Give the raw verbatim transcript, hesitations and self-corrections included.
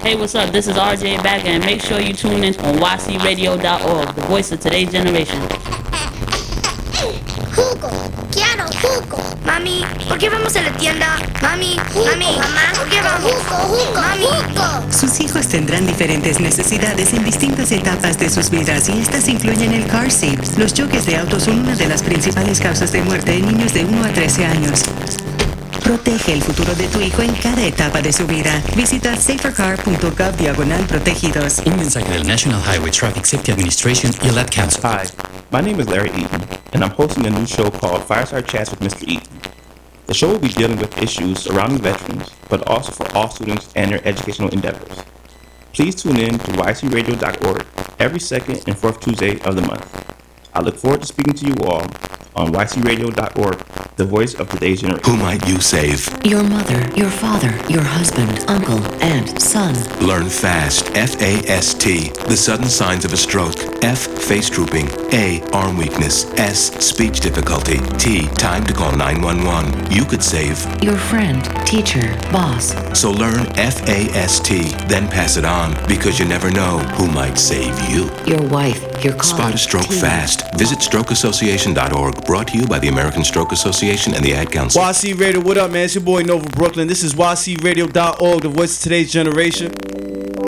Hey, what's up? This is R J back, and make sure you tune in on Y C radio dot org, the voice of today's generation. Jugo, quiero jugo. Mami, ¿por qué vamos a la tienda? Mami, Jugo. mami, mamá, ¿por qué vamos? Jugo, jugo, Mami. jugo. Sus hijos tendrán diferentes necesidades en distintas etapas de sus vidas y estas incluyen el car seat. Los choques de autos son una de las principales causas de muerte en niños de uno a trece años. Protege el futuro de tu hijo en cada etapa de su vida. Visita safercar punto gov diagonal protegidos. Un mensaje del National Highway Traffic Safety Administration y el Ad Council. Hi, my name is Larry Eaton, and I'm hosting a new show called Fireside Chats with Mister Eaton. The show will be dealing with issues surrounding veterans, but also for all students and their educational endeavors. Please tune in to Y C radio dot org every second and fourth Tuesday of the month. I look forward to speaking to you all on Y C radio dot org, the voice of today's generation. Who might you save? Your mother, your father, your husband, uncle, aunt, son. Learn FAST, F A S T, the sudden signs of a stroke. F, face drooping. A, arm weakness. S, speech difficulty. T, time to call nine one one. You could save Your friend, teacher, boss. So learn F A S T, then pass it on, because you never know who might save you. Your wife, your colleague. Spot a stroke team. fast. Visit stroke association dot org, brought to you by the American Stroke Association and the Ad Council. Y C Radio, what up, man? It's your boy Nova Brooklyn. This is Y C radio dot org, the voice of today's generation.